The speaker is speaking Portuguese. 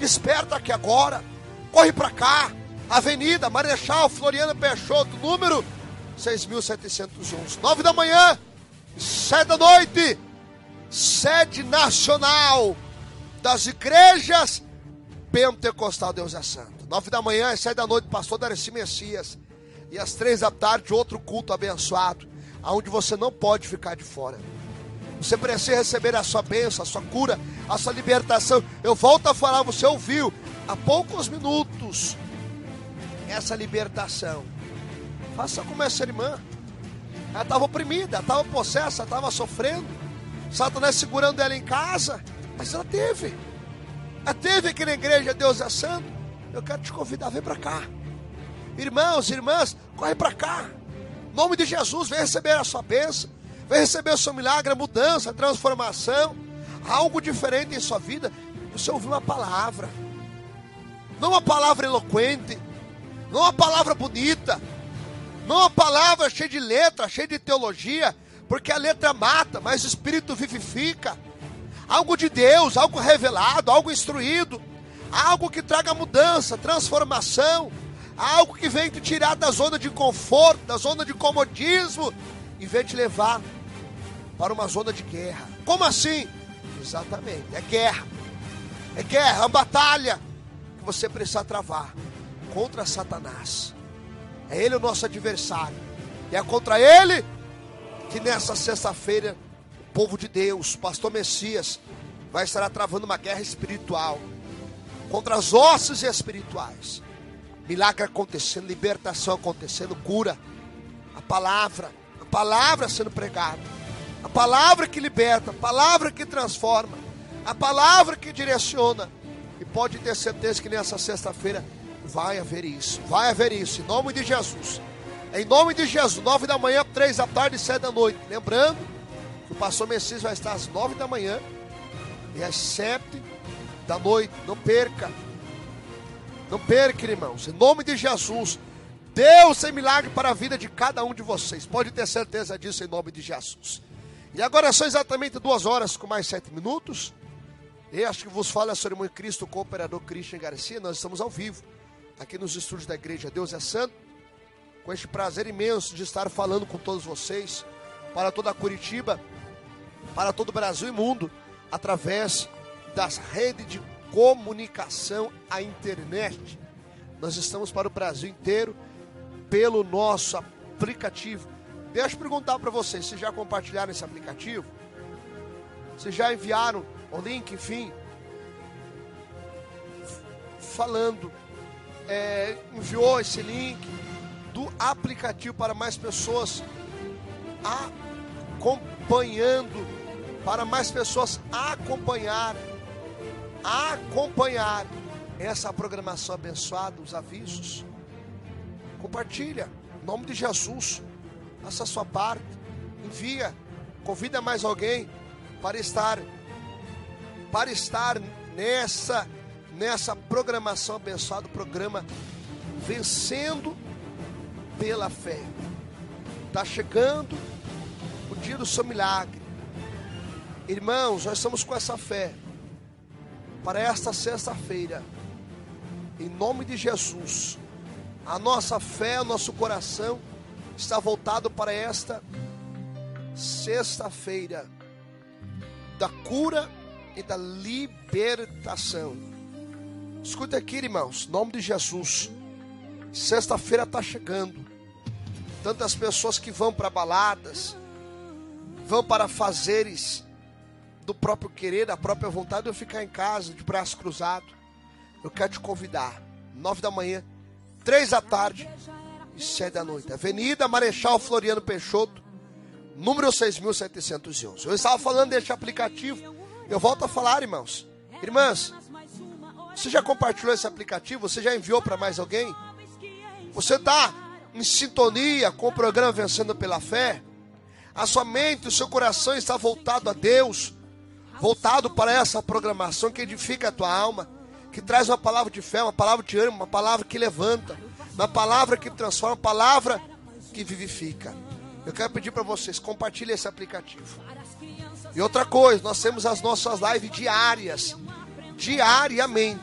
Desperta aqui agora. Corre para cá. Avenida Marechal Floriano Peixoto, número 6.711. 9 da manhã, 7 da noite. Sede nacional das igrejas Pentecostal Deus é Santo. 9 da manhã e 7 da noite, pastor Darcy Messias. E às 3 da tarde, outro culto abençoado, onde você não pode ficar de fora. Você precisa receber a sua bênção, a sua cura, a sua libertação. Eu volto a falar, você ouviu há poucos minutos essa libertação. Faça como essa irmã. Ela estava oprimida, ela estava possessa, ela estava sofrendo. Satanás segurando ela em casa. Mas ela teve. Ela teve aqui na igreja Deus é Santo. Eu quero te convidar, vem para cá. Irmãos, irmãs, corre para cá. Em nome de Jesus, vem receber a sua bênção. Vem receber o seu milagre, a mudança, a transformação. Algo diferente em sua vida. Você ouviu uma palavra. Não uma palavra eloquente. Não uma palavra bonita. Não uma palavra cheia de letra, cheia de teologia. Porque a letra mata, mas o Espírito vivifica. Algo de Deus, algo revelado, algo instruído. Algo que traga mudança, transformação. Algo que vem te tirar da zona de conforto, da zona de comodismo. E vem te levar para uma zona de guerra. Como assim? Exatamente, é guerra. É guerra, é uma batalha que você precisa travar contra Satanás. É ele o nosso adversário. E é contra ele que nessa sexta-feira o povo de Deus, pastor Messias, vai estar travando uma guerra espiritual contra as hostes espirituais. Milagre acontecendo, libertação acontecendo, cura. A palavra sendo pregada, a palavra que liberta, a palavra que transforma, a palavra que direciona. E pode ter certeza que nessa sexta-feira vai haver isso, em nome de Jesus. Em nome de Jesus, 9 da manhã, 3 da tarde e 7 da noite. Lembrando que o pastor Messias vai estar às 9 da manhã e às 7 da noite. Não perca, irmãos, em nome de Jesus. Deus tem milagre para a vida de cada um de vocês. Pode ter certeza disso em nome de Jesus. E agora são exatamente 2 horas com mais 7 minutos. E acho que vos fala seu irmão em Cristo, o cooperador Christian Garcia. Nós estamos ao vivo, aqui nos estúdios da igreja Deus é Santo. Com este prazer imenso de estar falando com todos vocês. Para toda Curitiba, para todo o Brasil e mundo. Através das redes de comunicação, a internet. Nós estamos para o Brasil inteiro pelo nosso aplicativo. Deixa eu perguntar para vocês, vocês já compartilharam esse aplicativo? Vocês já enviaram o link, enfim? Falando, enviou esse link do aplicativo para mais pessoas acompanhando, para mais pessoas acompanhar essa programação abençoada, os avisos. Compartilha, em nome de Jesus. Faça a sua parte, envia, convida mais alguém para estar nessa programação abençoada, programa Vencendo pela Fé. Está chegando o dia do seu milagre. Irmãos, nós estamos com essa fé para esta sexta-feira, em nome de Jesus. A nossa fé, o nosso coração está voltado para esta sexta-feira da cura e da libertação. Escuta aqui, irmãos, em nome de Jesus. Sexta-feira está chegando. Tantas pessoas que vão para baladas, vão para fazeres do próprio querer, da própria vontade, ou ficar em casa de braço cruzado. Eu quero te convidar, 9 da manhã, 3 da tarde e 7 da noite. Avenida Marechal Floriano Peixoto, número 6.711. Eu estava falando deste aplicativo. Eu volto a falar, irmãos. Irmãs, você já compartilhou esse aplicativo? Você já enviou para mais alguém? Você está em sintonia com o programa Vencendo pela Fé? A sua mente, o seu coração está voltado a Deus, voltado para essa programação que edifica a tua alma, que traz uma palavra de fé, uma palavra de ânimo, uma palavra que levanta, uma palavra que transforma, uma palavra que vivifica. Eu quero pedir para vocês, compartilhem esse aplicativo. E outra coisa, nós temos as nossas lives diariamente.